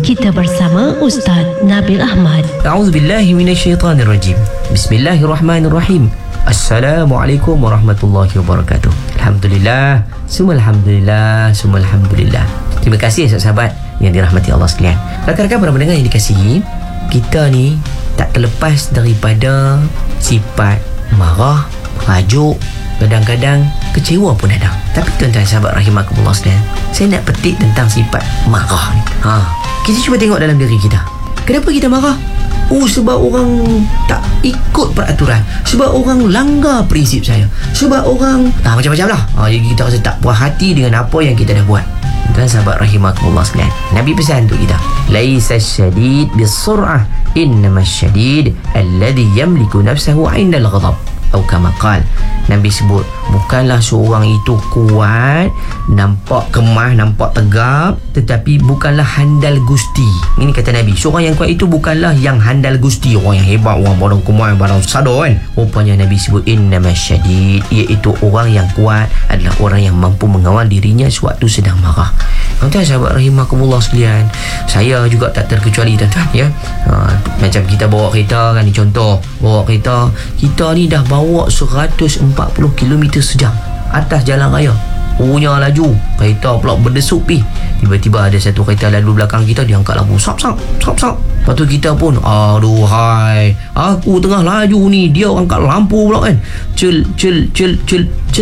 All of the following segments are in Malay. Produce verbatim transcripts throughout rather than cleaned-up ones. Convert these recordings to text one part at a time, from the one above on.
Kita bersama Ustaz Nabil Ahmad. A'udzubillahi minasyaitanirrajim. Bismillahirrahmanirrahim. Assalamualaikum warahmatullahi wabarakatuh. Alhamdulillah, semua alhamdulillah, semua alhamdulillah. Terima kasih sahabat yang dirahmati Allah sekalian. Rakan-rakan para pendengar yang dikasihi, kita ni tak terlepas daripada sifat marah, rajuk, kadang-kadang kecewa pun ada. Tapi tuan-tuan sahabat rahimakumullah sekalian, saya nak petik tentang sifat marah ni. Ha, kita cuba tengok dalam diri kita. Kenapa kita marah? Oh, sebab orang tak ikut peraturan, sebab orang langgar prinsip saya, sebab orang ah, macam-macam lah. Ha, jadi kita rasa tak puas hati dengan apa yang kita dah buat. Tuan sahabat rahimakumullah sekalian, Nabi pesan untuk kita, laisa syadid bisur'ah, innamas syadid alladhi yamliku nafsahu 'inda al-ghadab. Atau kama qal, Nabi sebut, bukanlah seorang itu kuat, nampak kemah, nampak tegap, tetapi bukanlah handal gusti. Ini kata Nabi, seorang yang kuat itu bukanlah yang handal gusti, orang yang hebat, orang badan kemah, badan sadar kan. Rupanya Nabi sebut innamas syadid, iaitu orang yang kuat adalah orang yang mampu mengawal dirinya sewaktu sedang marah. Tuan-tuan sahabat rahimakumullah sekalian, saya juga tak terkecuali tuan-tuan ya. Ha, macam kita bawa kereta kan, ni contoh, bawa kereta, kita ni dah bawa seratus empat puluh kilometer sejam atas jalan raya, punya laju, kereta pula berdesuk pi. Tiba-tiba ada satu kereta lalu belakang kita, dia angkat lampu sap sap sap sap. Lepas tu kita pun, aduhai, aku tengah laju ni, dia angkat lampu pula kan, cel cel cel cel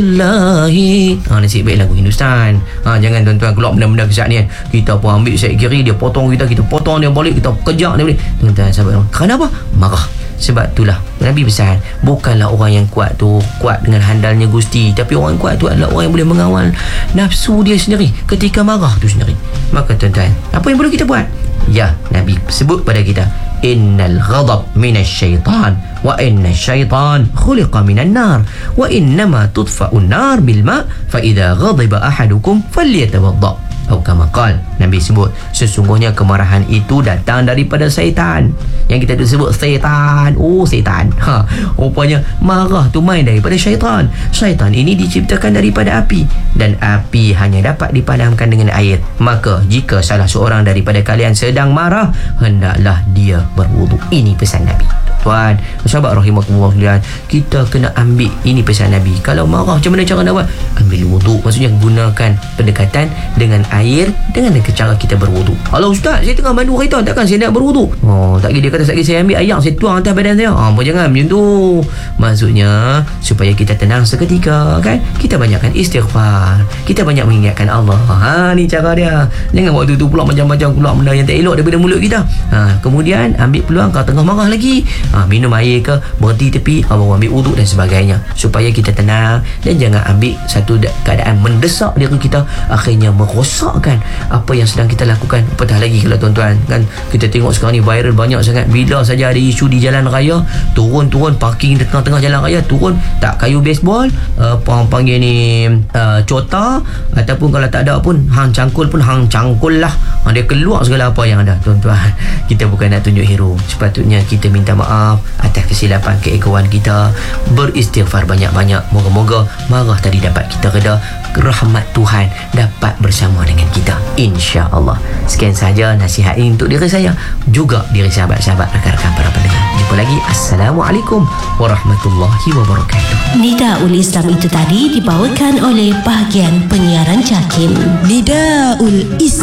celahi. Ha, nasib baik lagu Hindustan. Ha, jangan tuan-tuan keluar benda-benda kesat ni kan, kita pun ambil set kiri, dia potong kita, kita potong dia balik, kita kejak dia balik. Tuan-tuan sahabat, kenapa? Marah. Sebab itulah Nabi pesan, bukanlah orang yang kuat tu kuat dengan handalnya gusti, tapi orang kuat tu adalah orang yang boleh mengawal nafsu dia sendiri ketika marah tu sendiri. Maka tuan-tuan, apa yang perlu kita buat? Ya, Nabi sebut pada kita, innal ghadab minasyaitan wa inna syaitan khuliqa minan nar wa innama tudfa'un nar bil ma fa idza ghadiba ahadukum falyatawadda. Atau kama qal, Nabi sebut, sesungguhnya kemarahan itu datang daripada syaitan. Yang kita tu sebut syaitan, oh syaitan. Ha, rupanya marah tu main daripada syaitan. Syaitan ini diciptakan daripada api, dan api hanya dapat dipadamkan dengan air. Maka jika salah seorang daripada kalian sedang marah, hendaklah dia berwuduk. Ini pesan Nabi. Tuan, sahabat rahimakumullah sekalian, kita kena ambil ini pesan Nabi. Kalau marah, macam mana cara nak buat? Ambil wuduk. Maksudnya gunakan pendekatan dengan air dengan cara kita berwuduk. Alah ustaz, saya tengah mandu kereta, takkan saya nak berwuduk? Oh, tak kira dia kata, tak kira saya ambil air, saya tuang atas badan saya. Ah, apa jangan macam tu. Maksudnya supaya kita tenang seketika kan. Kita banyakkan istighfar, kita banyak mengingatkan Allah. Ha, ni cara dia. Jangan waktu tu pula macam-macam keluar benda yang tak elok daripada mulut kita. Ha, kemudian ambil peluang kalau tengah marah lagi, ha, minum air ke, berhenti tepi, ha, baru ambil wuduk dan sebagainya, supaya kita tenang dan jangan ambil satu keadaan mendesak diri kita, akhirnya merosakkan apa yang sedang kita lakukan. Apatah lagi kalau tuan-tuan kan, kita tengok sekarang ni viral banyak sangat, bila saja ada isu di jalan raya, turun-turun parking di tengah-tengah jalan raya, turun tak kayu baseball, uh, orang panggil ni uh, cota, ataupun kalau tak ada pun hang cangkul pun hang cangkul lah, ha, dia keluar segala apa yang ada. Tuan-tuan, kita bukan nak tunjuk hero, sepatutnya kita minta maaf atas kesilapan keegoan kita, beristighfar banyak-banyak, moga-moga marah tadi dapat kita reda, rahmat Tuhan dapat bersama dengan kita, insya-Allah. Sekian sahaja nasihat ini untuk diri saya, juga diri sahabat-sahabat rakan-rakan para pendengar. Jumpa lagi. Assalamualaikum warahmatullahi wabarakatuh. Nidaul Islam itu tadi dibawakan oleh bahagian penyiaran Jakim. Nidaul Islam.